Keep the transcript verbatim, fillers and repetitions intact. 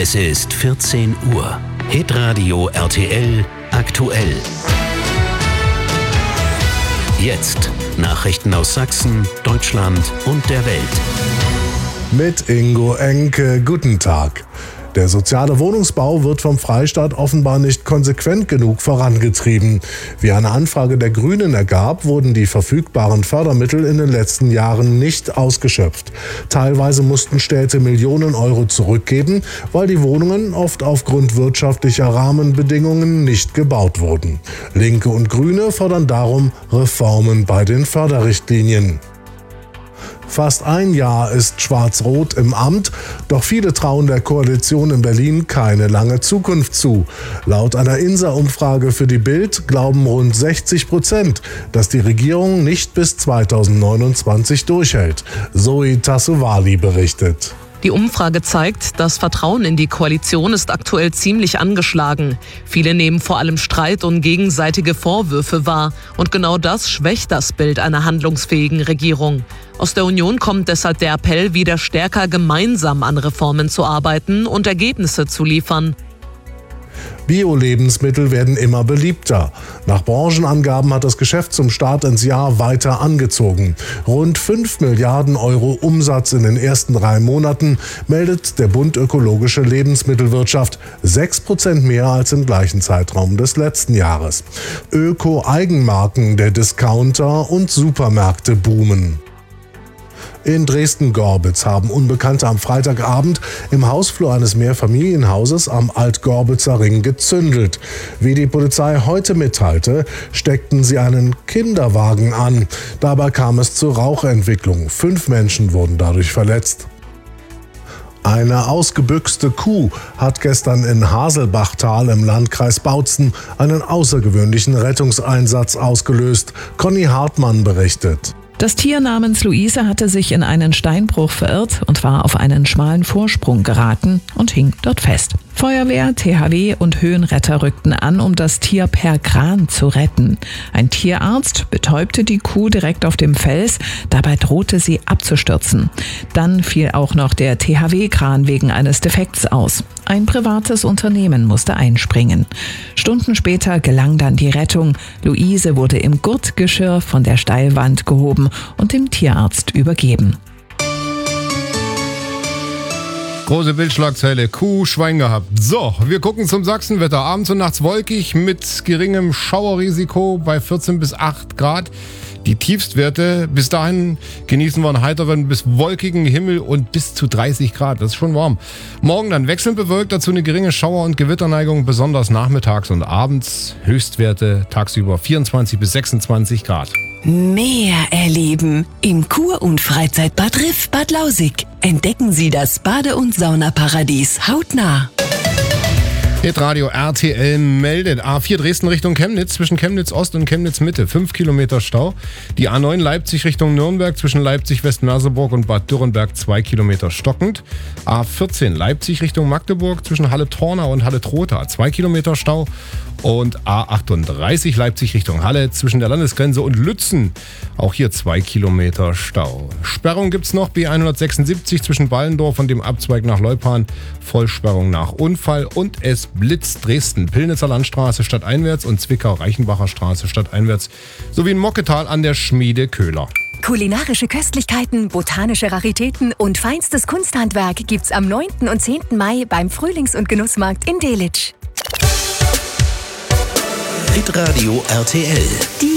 Es ist vierzehn Uhr. Hitradio R T L aktuell. Jetzt Nachrichten aus Sachsen, Deutschland und der Welt. Mit Ingo Enke, guten Tag. Der soziale Wohnungsbau wird vom Freistaat offenbar nicht konsequent genug vorangetrieben. Wie eine Anfrage der Grünen ergab, wurden die verfügbaren Fördermittel in den letzten Jahren nicht ausgeschöpft. Teilweise mussten Städte Millionen Euro zurückgeben, weil die Wohnungen oft aufgrund wirtschaftlicher Rahmenbedingungen nicht gebaut wurden. Linke und Grüne fordern darum Reformen bei den Förderrichtlinien. Fast ein Jahr ist Schwarz-Rot im Amt, doch viele trauen der Koalition in Berlin keine lange Zukunft zu. Laut einer INSA-Umfrage für die Bild glauben rund sechzig Prozent, dass die Regierung nicht bis zweitausendneunundzwanzig durchhält. Zoe Tassovali berichtet. Die Umfrage zeigt, das Vertrauen in die Koalition ist aktuell ziemlich angeschlagen. Viele nehmen vor allem Streit und gegenseitige Vorwürfe wahr. Und genau das schwächt das Bild einer handlungsfähigen Regierung. Aus der Union kommt deshalb der Appell, wieder stärker gemeinsam an Reformen zu arbeiten und Ergebnisse zu liefern. Bio-Lebensmittel werden immer beliebter. Nach Branchenangaben hat das Geschäft zum Start ins Jahr weiter angezogen. Rund fünf Milliarden Euro Umsatz in den ersten drei Monaten meldet der Bund Ökologische Lebensmittelwirtschaft, sechs Prozent mehr als im gleichen Zeitraum des letzten Jahres. Öko-Eigenmarken der Discounter und Supermärkte boomen. In Dresden-Gorbitz haben Unbekannte am Freitagabend im Hausflur eines Mehrfamilienhauses am Alt-Gorbitzer Ring gezündelt. Wie die Polizei heute mitteilte, steckten sie einen Kinderwagen an. Dabei kam es zur Rauchentwicklung. Fünf Menschen wurden dadurch verletzt. Eine ausgebüxte Kuh hat gestern in Haselbachtal im Landkreis Bautzen einen außergewöhnlichen Rettungseinsatz ausgelöst. Conny Hartmann berichtet. Das Tier namens Luise hatte sich in einen Steinbruch verirrt und war auf einen schmalen Vorsprung geraten und hing dort fest. Feuerwehr, T H W und Höhenretter rückten an, um das Tier per Kran zu retten. Ein Tierarzt betäubte die Kuh direkt auf dem Fels, dabei drohte sie abzustürzen. Dann fiel auch noch der T H W-Kran wegen eines Defekts aus. Ein privates Unternehmen musste einspringen. Stunden später gelang dann die Rettung. Luise wurde im Gurtgeschirr von der Steilwand gehoben und dem Tierarzt übergeben. Große Bildschlagzeile, Kuh, Schwein gehabt. So, wir gucken zum Sachsenwetter. Abends und nachts wolkig mit geringem Schauerrisiko bei vierzehn bis acht Grad. Die Tiefstwerte bis dahin genießen wir einen heiteren bis wolkigen Himmel und bis zu dreißig Grad. Das ist schon warm. Morgen dann wechselnd bewölkt, dazu eine geringe Schauer- und Gewitterneigung, besonders nachmittags und abends. Höchstwerte tagsüber vierundzwanzig bis sechsundzwanzig Grad. Mehr erleben im Kur- und Freizeitbad Riff Bad Lausick. Entdecken Sie das Bade- und Saunaparadies hautnah. Hitradio R T L meldet A vier Dresden Richtung Chemnitz, zwischen Chemnitz Ost und Chemnitz Mitte, fünf Kilometer Stau. Die A neun Leipzig Richtung Nürnberg, zwischen Leipzig Westmerseburg und Bad Dürrenberg, zwei Kilometer stockend. A vierzehn Leipzig Richtung Magdeburg, zwischen Halle-Tornau und Halle-Trotha, zwei Kilometer Stau. Und A achtunddreißig Leipzig Richtung Halle, zwischen der Landesgrenze und Lützen, auch hier zwei Kilometer Stau. Sperrung gibt's noch, B hundertsechsundsiebzig zwischen Ballendorf und dem Abzweig nach Leupan, Vollsperrung nach Unfall und es Blitz Dresden, Pillnitzer Landstraße stadteinwärts und Zwickau-Reichenbacher Straße stadteinwärts, sowie in Mocketal an der Schmiede Köhler. Kulinarische Köstlichkeiten, botanische Raritäten und feinstes Kunsthandwerk gibt's am neunten und zehnten Mai beim Frühlings- und Genussmarkt in Delitzsch. Hitradio R T L. Die